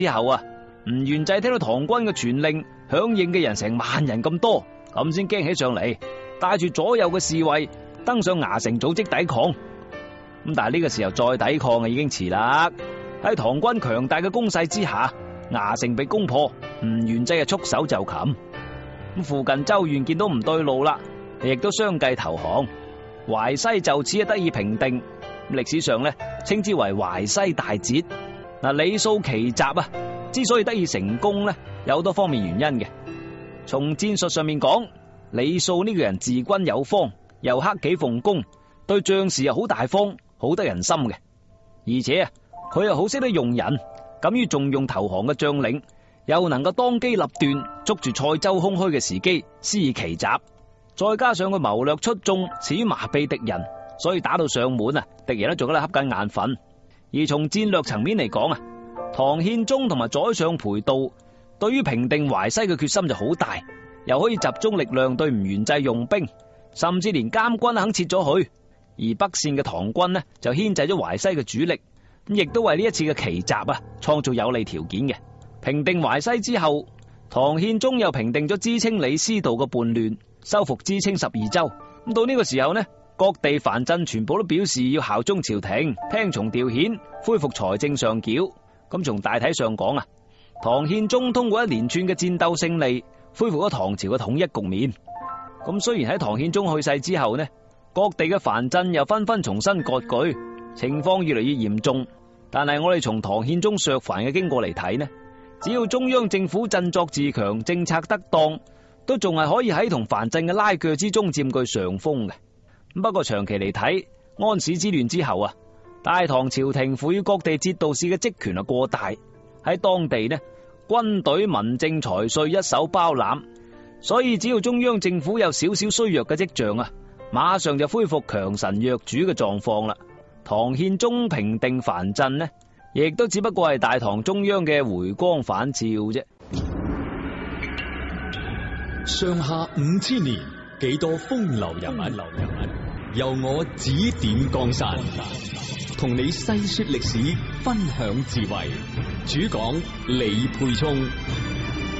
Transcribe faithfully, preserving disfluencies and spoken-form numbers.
之後啊，吳元濟聽到唐軍嘅傳令，響應嘅人成萬人咁多，咁先驚起上嚟，帶住左右嘅侍衛登上衙城組織抵抗。咁但係呢個時候再抵抗啊，已經遲啦。喺唐軍強大嘅攻勢之下，衙城被攻破，吳元濟啊束手就擒。咁附近州縣見到唔對路啦，亦都相繼投降，淮西就此啊得以平定。歷史上咧稱之為淮西大捷。嗱，李素奇襲啊，之所以得以成功咧，有好多方面原因嘅。從戰術上面講，李素呢個人治軍有方，又克己奉公，對將士又好大方，好得人心嘅。而且啊，佢又好識得用人，敢於重用投降嘅將領，又能夠當機立斷，捉住塞州空虛嘅時機施以奇襲。再加上佢謀略出眾，善於麻痹敵人，所以打到上門啊，敵人都仲喺度瞌緊眼瞓。而從戰略層面嚟講啊，唐憲宗同埋宰相裴度對於平定淮西嘅決心就好大，又可以集中力量對吳元濟用兵，甚至連監軍肯撤咗去。而北線嘅唐軍呢，就牽制咗淮西嘅主力，咁亦都為呢一次嘅奇襲啊創造有利條件嘅。平定淮西之後，唐憲宗又平定咗知青李思道嘅叛亂，收復知青十二州。咁到呢個時候呢，各地藩鎮全部都表示要效忠朝廷，聽從調遣，恢復財政上繳。咁從大體上講啊，唐憲宗通過一連串嘅戰鬥勝利，恢復咗唐朝嘅統一局面。咁雖然喺唐憲宗去世之後呢，各地嘅藩鎮又紛紛重新割據，情況越嚟越嚴重。但係我哋從唐憲宗削藩嘅經過嚟睇呢，只要中央政府振作自強，政策得當，都仲係可以喺同藩鎮嘅拉鋸之中佔據上風嘅。不過長期嚟睇，安史之亂之後啊，大唐朝廷賦予各地節度使嘅職權啊過大，喺當地呢，軍隊、民政、財稅一手包攬，所以只要中央政府有少少衰弱嘅跡象啊，馬上就恢復強臣弱主嘅狀況啦。唐憲宗平定藩鎮呢，亦都只不過係大唐中央嘅回光返照啫。 上下五千年，幾多風流人物，由我指點江山，同你細說歷史，分享智慧。主講李沛聰。